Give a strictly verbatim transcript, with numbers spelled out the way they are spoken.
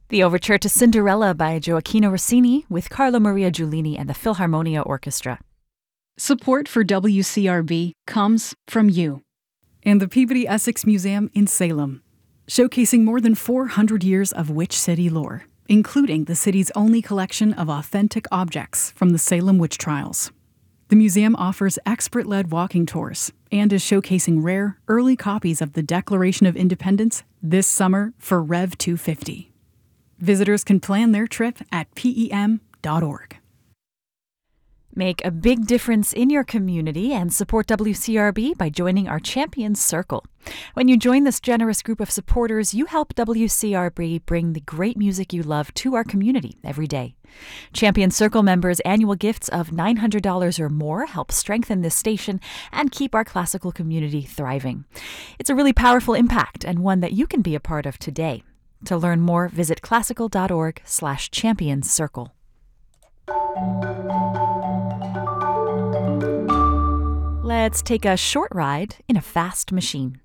The Overture to Cinderella by Gioacchino Rossini with Carlo Maria Giulini and the Philharmonia Orchestra. Support for W C R B comes from you and the Peabody Essex Museum in Salem, showcasing more than four hundred years of Witch City lore, including the city's only collection of authentic objects from the Salem witch trials. The museum offers expert-led walking tours and is showcasing rare, early copies of the Declaration of Independence this summer for Rev two fifty. Visitors can plan their trip at P E M dot org. Make a big difference in your community and support W C R B by joining our Champions Circle. When you join this generous group of supporters, you help W C R B bring the great music you love to our community every day. Champions Circle members' annual gifts of nine hundred dollars or more help strengthen this station and keep our classical community thriving. It's a really powerful impact and one that you can be a part of today. To learn more, visit classical.org slash champions circle. Let's take a short ride in a fast machine.